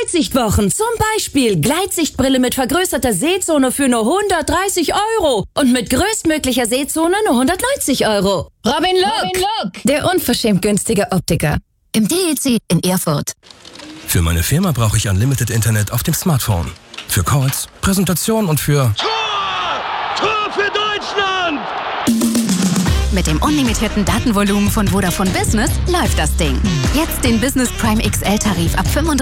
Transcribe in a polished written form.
Gleitsichtwochen. Zum Beispiel Gleitsichtbrille mit vergrößerter Sehzone für nur 130 € und mit größtmöglicher Sehzone nur 190 €. Robin Look, Der unverschämt günstige Optiker. im DEC in Erfurt. Für meine Firma brauche ich Unlimited Internet auf dem Smartphone. Für Calls, Präsentation und für... Tor für Deutschland! Mit dem unlimitierten Datenvolumen von Vodafone Business läuft das Ding. Jetzt den Business Prime XL Tarif ab 35